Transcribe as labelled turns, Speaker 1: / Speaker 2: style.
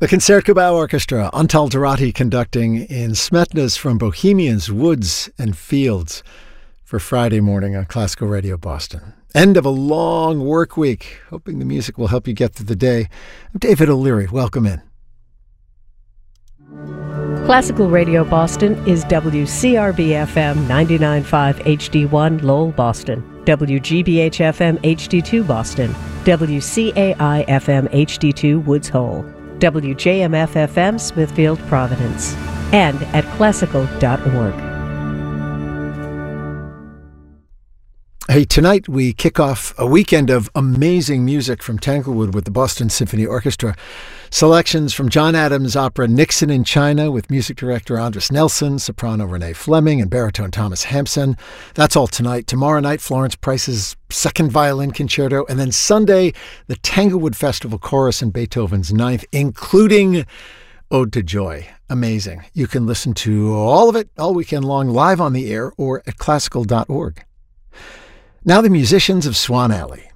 Speaker 1: The Concertgebouw Orchestra, Antal Dorati conducting in Smetna's From Bohemians, Woods and Fields for Friday morning on Classical Radio Boston. End of a long work week. Hoping the music will help you get through the day. I'm David O'Leary. Welcome in.
Speaker 2: Classical Radio Boston is WCRB-FM 99.5 HD1 Lowell, Boston, WGBH-FM HD2 Boston, WCAI-FM HD2 Woods Hole, WJMF-FM Smithfield, Providence, and at classical.org.
Speaker 1: Hey, tonight we kick off a weekend of amazing music from Tanglewood with the Boston Symphony Orchestra. Selections from John Adams' opera Nixon in China with music director Andras Nelson, soprano Renee Fleming, and baritone Thomas Hampson. That's all tonight. Tomorrow night, Florence Price's second violin concerto. And then Sunday, the Tanglewood Festival Chorus and Beethoven's Ninth, including Ode to Joy. Amazing. You can listen to all of it all weekend long live on the air or at classical.org. Now the musicians of Swan Alley.